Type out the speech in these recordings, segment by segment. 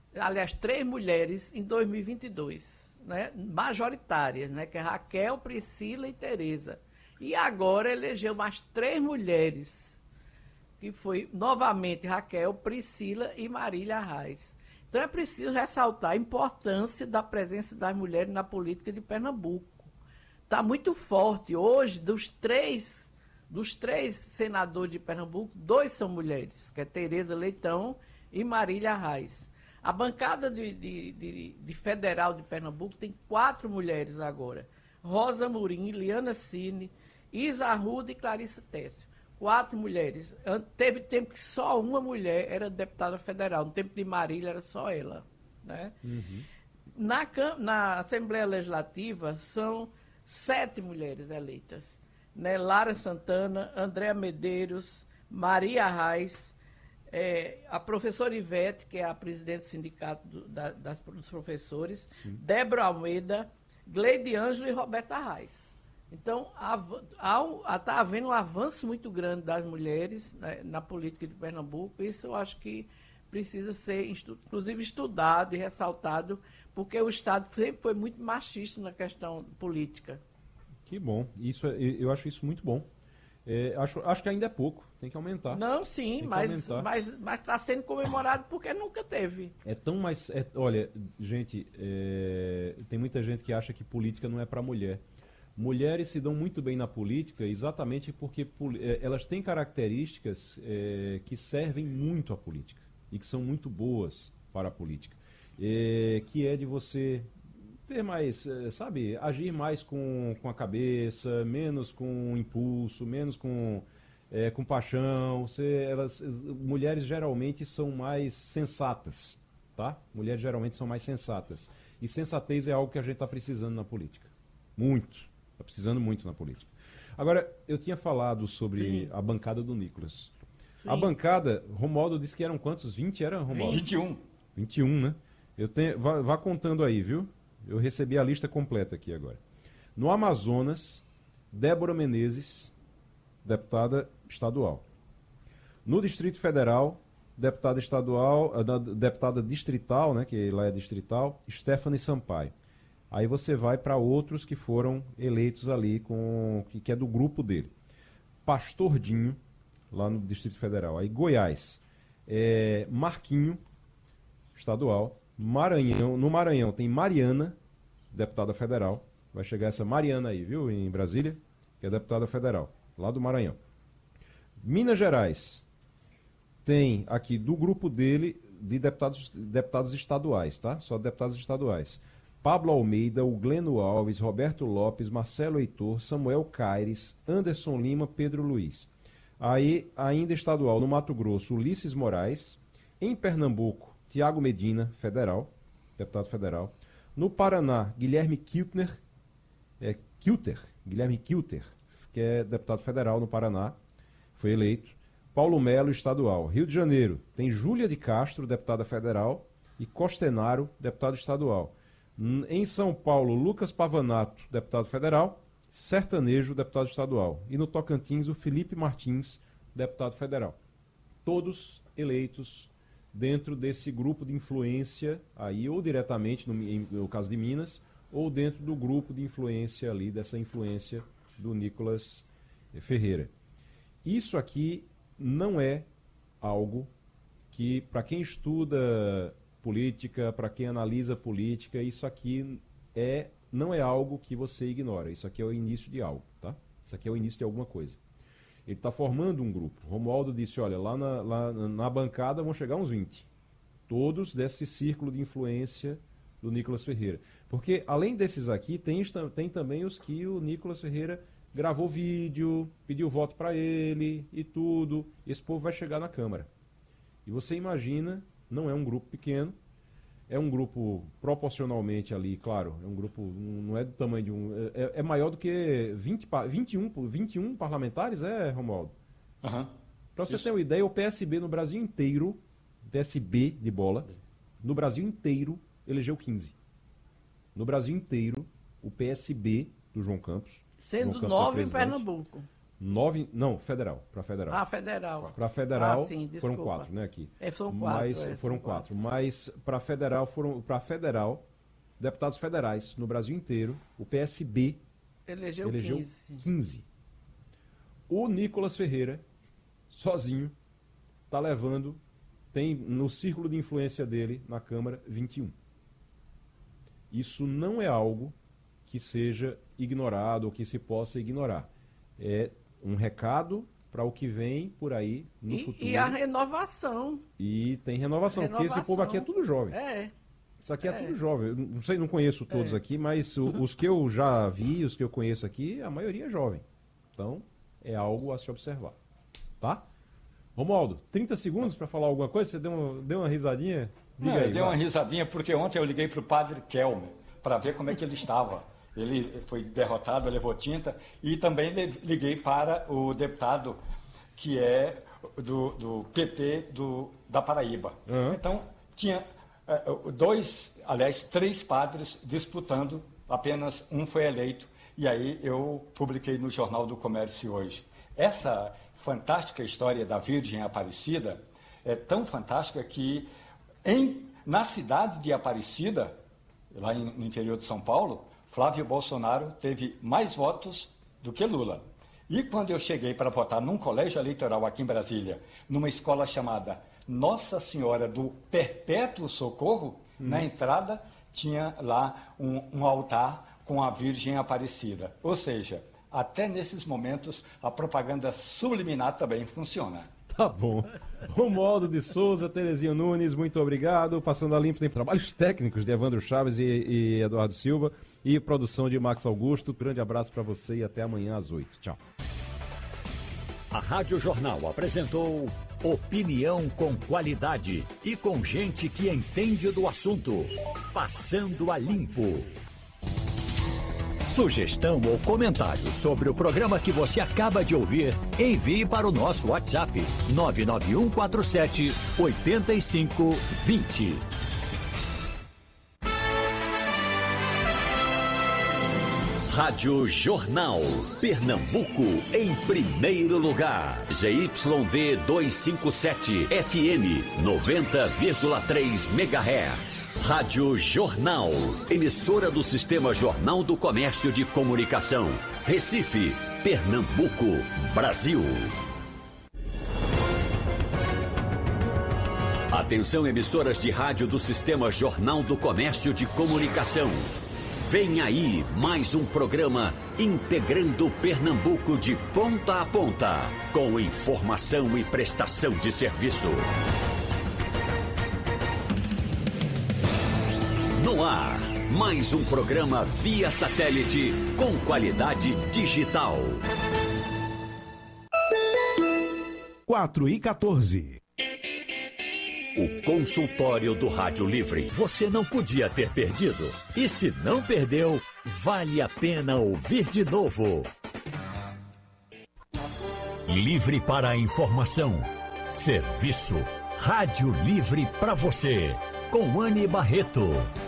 aliás, 3 mulheres em 2022, né, majoritárias, né, que é Raquel, Priscila e Tereza. E agora elegeu mais 3 mulheres, que foi novamente Raquel, Priscila e Marília Reis. Então é preciso ressaltar a importância da presença das mulheres na política de Pernambuco. Está muito forte. Hoje, dos três senadores de Pernambuco, 2 são mulheres, que é Tereza Leitão e Marília Reis. A bancada de federal de Pernambuco tem 4 mulheres agora. Rosa Murim, Liana Cine, Isa Arruda e Clarissa Técio. 4 mulheres. Teve tempo que só uma mulher era deputada federal. No tempo de Marília era só ela. Né? Uhum. Na Assembleia Legislativa são 7 mulheres eleitas. Né? Lara Santana, Andréa Medeiros, Maria Reis, a professora Ivete, que é a presidente do sindicato dos professores, sim, Débora Almeida, Gleide Ângelo e Roberta Reis. Então, está havendo um avanço muito grande das mulheres, né, na política de Pernambuco. Isso eu acho que precisa ser, inclusive, estudado e ressaltado, porque o Estado sempre foi muito machista na questão política. Que bom. Eu acho isso muito bom. Acho que ainda é pouco, tem que aumentar. Não, sim, mas está sendo comemorado porque nunca teve. É tão mais... olha, gente, tem muita gente que acha que política não é para mulher. Mulheres se dão muito bem na política exatamente porque elas têm características que servem muito à política e que são muito boas para a política. Que é de você ter mais, sabe, agir mais com a cabeça, menos com impulso, menos com paixão. Mulheres geralmente são mais sensatas, tá? Mulheres geralmente são mais sensatas. E sensatez é algo que a gente está precisando na política. Muito. Está precisando muito na política. Agora, eu tinha falado sobre, sim, a bancada do Nicolas. Sim. A bancada, Romualdo disse que eram quantos? 20 era, Romualdo? 21. 21, né? Vá contando aí, viu? Eu recebi a lista completa aqui agora. No Amazonas, Débora Menezes, deputada estadual. No Distrito Federal, deputada distrital, né, que lá é distrital, Stephanie Sampaio. Aí você vai para outros que foram eleitos ali, que é do grupo dele. Pastor Dinho, lá no Distrito Federal. Aí Goiás, Marquinho, estadual. No Maranhão tem Mariana, deputada federal. Vai chegar essa Mariana aí, viu, em Brasília, que é deputada federal, lá do Maranhão. Minas Gerais, tem aqui do grupo dele de deputados estaduais, tá? Só deputados estaduais. Pablo Almeida, o Gleno Alves, Roberto Lopes, Marcelo Heitor, Samuel Caires, Anderson Lima, Pedro Luiz. Aí, ainda estadual, no Mato Grosso, Ulisses Moraes. Em Pernambuco, Tiago Medina, federal, deputado federal. No Paraná, Guilherme Kilter, Guilherme Kilter, que é deputado federal no Paraná, foi eleito. Paulo Melo, estadual. Rio de Janeiro, tem Júlia de Castro, deputada federal, e Costenaro, deputado estadual. Em São Paulo, Lucas Pavanato, deputado federal, Sertanejo, deputado estadual. E no Tocantins, o Felipe Martins, deputado federal. Todos eleitos dentro desse grupo de influência, aí, ou diretamente, no caso de Minas, ou dentro do grupo de influência ali, dessa influência do Nicolas Ferreira. Isso aqui não é algo que, para quem estuda política, para quem analisa política, isso aqui não é algo que você ignora. Isso aqui é o início de algo, tá? Isso aqui é o início de alguma coisa. Ele está formando um grupo. Romualdo disse, olha, lá na bancada vão chegar uns 20. Todos desse círculo de influência do Nicolas Ferreira. Porque, além desses aqui, tem também os que o Nicolas Ferreira gravou vídeo, pediu voto para ele e tudo. Esse povo vai chegar na Câmara. E você imagina, não é um grupo pequeno, é um grupo proporcionalmente ali, claro, é um grupo, não é do tamanho de um... É maior do que 21 parlamentares, Romualdo? Uhum. Para você ter uma ideia, o PSB no Brasil inteiro, PSB de bola, no Brasil inteiro, elegeu 15. No Brasil inteiro, o PSB do João Campos... Sendo 9 em Pernambuco. Federal, para federal. Ah, federal. Para federal sim, foram desculpa. 4, né, aqui. São 4. Mas foram 4. Mas para federal, deputados federais no Brasil inteiro, o PSB elegeu 15. O Nicolas Ferreira, sozinho, está levando, tem no círculo de influência dele na Câmara 21. Isso não é algo que seja ignorado ou que se possa ignorar. É um recado para o que vem por aí no futuro. E a renovação. E tem renovação, porque esse povo aqui é tudo jovem. Isso aqui é tudo jovem. Eu não sei, não conheço todos aqui, mas os que eu já vi, os que eu conheço aqui, a maioria é jovem. Então, é algo a se observar. Tá? Romualdo, 30 segundos para falar alguma coisa? Você deu uma risadinha? Diga aí, eu dei uma risadinha porque ontem eu liguei para o padre Kelmer para ver como é que ele estava. Ele foi derrotado, levou tinta, e também liguei para o deputado que é do PT da Paraíba. Uhum. Então, tinha 3 padres disputando, apenas um foi eleito, e aí eu publiquei no Jornal do Comércio hoje. Essa fantástica história da Virgem Aparecida é tão fantástica que na cidade de Aparecida, lá no interior de São Paulo, Flávio Bolsonaro teve mais votos do que Lula. E quando eu cheguei para votar num colégio eleitoral aqui em Brasília, numa escola chamada Nossa Senhora do Perpétuo Socorro, na entrada tinha lá um altar com a Virgem Aparecida. Ou seja, até nesses momentos a propaganda subliminar também funciona. Tá bom. Romualdo de Souza, Terezinha Nunes, muito obrigado. Passando a limpo, tem trabalhos técnicos de Evandro Chaves e Eduardo Silva e produção de Max Augusto. Grande abraço para você e até amanhã às 8. Tchau. A Rádio Jornal apresentou opinião com qualidade e com gente que entende do assunto. Passando a limpo. Sugestão ou comentário sobre o programa que você acaba de ouvir, envie para o nosso WhatsApp 99147 8520. Rádio Jornal, Pernambuco em primeiro lugar. ZYD 257, FM 90,3 MHz. Rádio Jornal, emissora do Sistema Jornal do Comércio de Comunicação. Recife, Pernambuco, Brasil. Atenção, emissoras de rádio do Sistema Jornal do Comércio de Comunicação. Vem aí mais um programa integrando Pernambuco de ponta a ponta, com informação e prestação de serviço. No ar, mais um programa via satélite com qualidade digital. 4h14. O consultório do Rádio Livre. Você não podia ter perdido. E se não perdeu, vale a pena ouvir de novo. Livre para a informação. Serviço. Rádio Livre para você. Com Anne Barreto.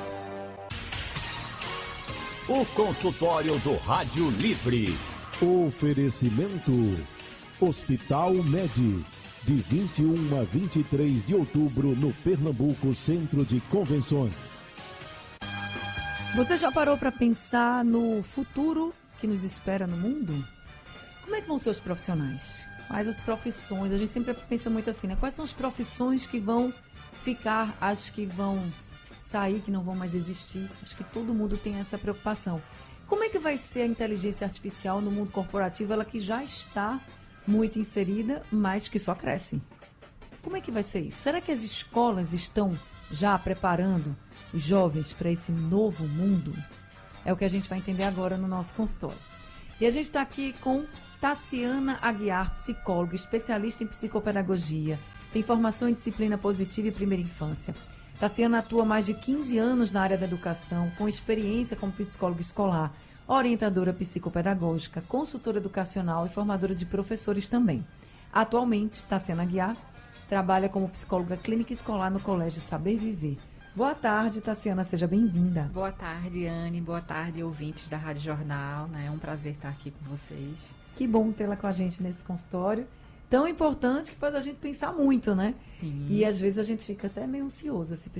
O consultório do Rádio Livre. Oferecimento. Hospital Med. De 21 a 23 de outubro, no Pernambuco Centro de Convenções. Você já parou para pensar no futuro que nos espera no mundo? Como é que vão ser os profissionais? Quais as profissões? A gente sempre pensa muito assim, né? Quais são as profissões que vão ficar, as que vão sair, que não vão mais existir? Acho que todo mundo tem essa preocupação. Como é que vai ser a inteligência artificial no mundo corporativo? Ela que já está muito inserida, mas que só cresce. Como é que vai ser isso? Será que as escolas estão já preparando os jovens para esse novo mundo? É o que a gente vai entender agora no nosso consultório. E a gente está aqui com Tassiana Aguiar, psicóloga, especialista em psicopedagogia, tem formação em disciplina positiva e primeira infância. Tassiana atua há mais de 15 anos na área da educação, com experiência como psicóloga escolar, orientadora psicopedagógica, consultora educacional e formadora de professores também. Atualmente, Tassiana Aguiar trabalha como psicóloga clínica escolar no Colégio Saber Viver. Boa tarde, Tassiana, seja bem-vinda. Boa tarde, Anne. Boa tarde, ouvintes da Rádio Jornal. É um prazer estar aqui com vocês. Que bom tê-la com a gente nesse consultório. Tão importante que faz a gente pensar muito, né? Sim. E às vezes a gente fica até meio ansioso. Se